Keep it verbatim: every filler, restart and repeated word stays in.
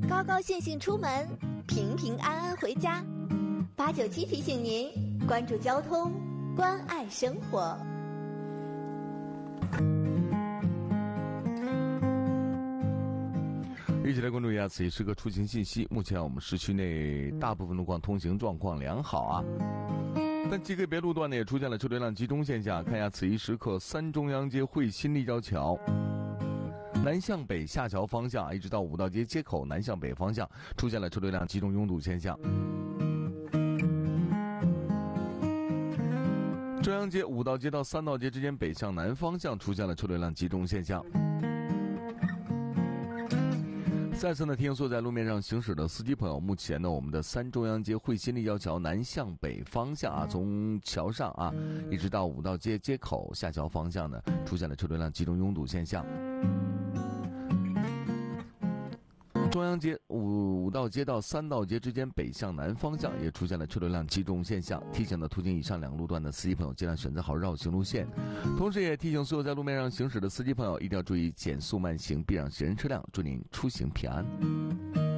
高高兴兴出门，平平安安回家。八九七提醒您关注交通，关爱生活。 一起来关注一下此一时刻出行信息。目前我们市区内大部分路况通行状况良好啊，但极个别路段呢也出现了车流量集中现象。看一下此一时刻三中央街汇新立交桥南向北下桥方向啊，一直到五道街街口南向北方向出现了车流量集中拥堵现象。中央街五道街到三道街之间北向南方向出现了车流量集中现象。再次呢，提醒所有在路面上行驶的司机朋友，目前呢，我们的三中央街汇新立交桥南向北方向啊，从桥上啊，一直到五道街街口下桥方向呢，出现了车流量集中拥堵现象。中央街五五道街到三道街之间北向南方向也出现了车流量集中现象，提醒的途经以上两个路段的司机朋友尽量选择好绕行路线，同时也提醒所有在路面上行驶的司机朋友一定要注意减速慢行，避让行人车辆，祝您出行平安。